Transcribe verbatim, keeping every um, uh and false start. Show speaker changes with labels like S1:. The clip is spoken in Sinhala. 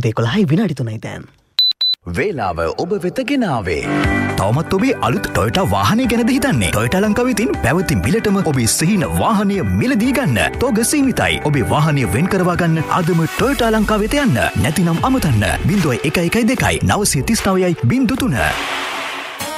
S1: හවුද එකොළහයි විනාඩි තුනයි දැන්.
S2: වේලාව ඔබ වෙත ගෙනාවේ.
S3: තවමත් ඔබේ අලුත් ටොයටා වාහනය ගැනද හිතන්නේ? ටොයටා ලංකාව විසින් පැවති මිලටම ඔබේ සිහින වාහනය මිලදී ගන්න. තෝග සීමිතයි. ඔබේ වාහනය වෙන් කරවා ගන්න අදම ටොයටා ලංකාව වෙත යන්න. නැතිනම් අමතන්න. බිංදුව එක එකයි දෙකයි නවසිය තිස් නවයයි බිංදු තුන.